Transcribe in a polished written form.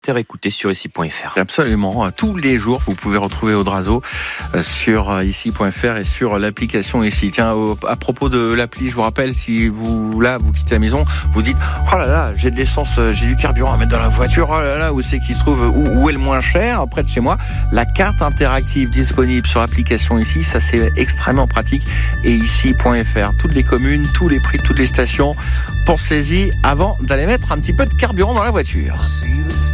écouter sur ici.fr. Absolument. Tous les jours, vous pouvez retrouver Audrazo sur ici.fr et sur l'application ici. Tiens, à propos de l'appli, je vous rappelle, si vous quittez la maison, vous dites, oh là là, j'ai de l'essence, j'ai du carburant à mettre dans la voiture, oh là là, où c'est qu'il se trouve, où est le moins cher, près de chez moi. La carte interactive disponible sur l'application ici, ça c'est extrêmement pratique. Et ici.fr, toutes les communes, tous les prix, toutes les stations, pensez-y avant d'aller mettre un petit peu de carburant dans la voiture.